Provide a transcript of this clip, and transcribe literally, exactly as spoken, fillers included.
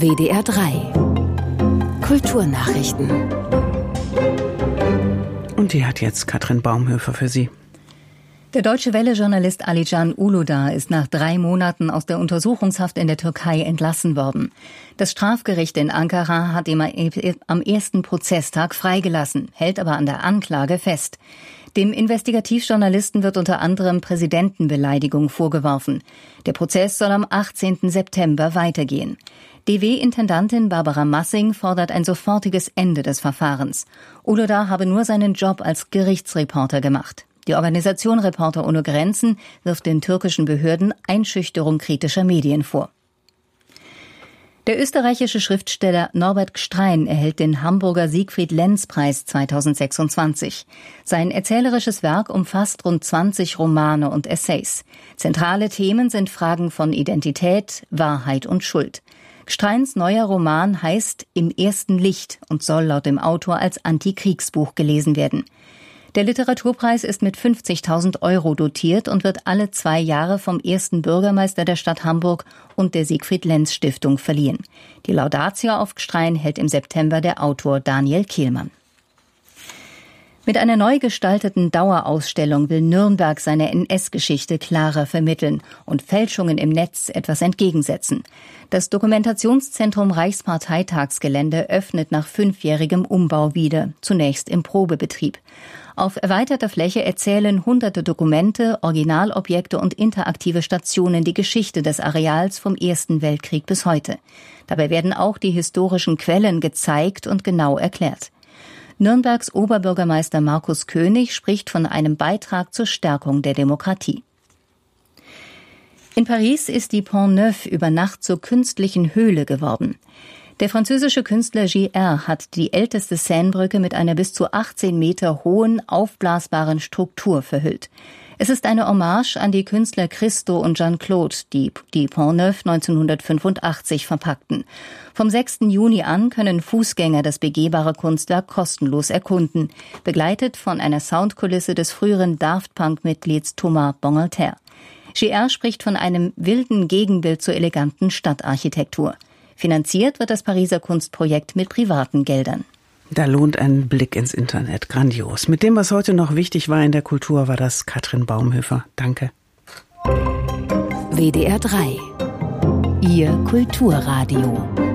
W D R drei Kulturnachrichten. Und die hat jetzt Katrin Baumhöfer für Sie. Der Deutsche Welle-Journalist Alican Uludağ ist nach drei Monaten aus der Untersuchungshaft in der Türkei entlassen worden. Das Strafgericht in Ankara hat ihn am ersten Prozesstag freigelassen, hält aber an der Anklage fest. Dem Investigativjournalisten wird unter anderem Präsidentenbeleidigung vorgeworfen. Der Prozess soll am achtzehnten September weitergehen. D W-Intendantin Barbara Massing fordert ein sofortiges Ende des Verfahrens. Uludağ habe nur seinen Job als Gerichtsreporter gemacht. Die Organisation Reporter ohne Grenzen wirft den türkischen Behörden Einschüchterung kritischer Medien vor. Der österreichische Schriftsteller Norbert Gstrein erhält den Hamburger Siegfried-Lenz-Preis zweitausendsechsundzwanzig. Sein erzählerisches Werk umfasst rund zwanzig Romane und Essays. Zentrale Themen sind Fragen von Identität, Wahrheit und Schuld. Gstreins neuer Roman heißt »Im ersten Licht« und soll laut dem Autor als Antikriegsbuch gelesen werden. Der Literaturpreis ist mit fünfzigtausend Euro dotiert und wird alle zwei Jahre vom ersten Bürgermeister der Stadt Hamburg und der Siegfried-Lenz-Stiftung verliehen. Die Laudatio auf Gstrein hält im September der Autor Daniel Kehlmann. Mit einer neu gestalteten Dauerausstellung will Nürnberg seine N S-Geschichte klarer vermitteln und Fälschungen im Netz etwas entgegensetzen. Das Dokumentationszentrum Reichsparteitagsgelände öffnet nach fünfjährigem Umbau wieder, zunächst im Probebetrieb. Auf erweiterter Fläche erzählen hunderte Dokumente, Originalobjekte und interaktive Stationen die Geschichte des Areals vom Ersten Weltkrieg bis heute. Dabei werden auch die historischen Quellen gezeigt und genau erklärt. Nürnbergs Oberbürgermeister Markus König spricht von einem Beitrag zur Stärkung der Demokratie. In Paris ist die Pont Neuf über Nacht zur künstlichen Höhle geworden. Der französische Künstler J R hat die älteste Seinebrücke mit einer bis zu achtzehn Meter hohen, aufblasbaren Struktur verhüllt. Es ist eine Hommage an die Künstler Christo und Jeanne-Claude, die die Pont Neuf neunzehnhundertfünfundachtzig verpackten. Vom sechsten Juni an können Fußgänger das begehbare Kunstwerk kostenlos erkunden, begleitet von einer Soundkulisse des früheren Daft-Punk-Mitglieds Thomas Bangalter. J R spricht von einem wilden Gegenbild zur eleganten Stadtarchitektur. Finanziert wird das Pariser Kunstprojekt mit privaten Geldern. Da lohnt ein Blick ins Internet. Grandios. Mit dem, was heute noch wichtig war in der Kultur, war das Katrin Baumhöfer. Danke. W D R drei Ihr Kulturradio.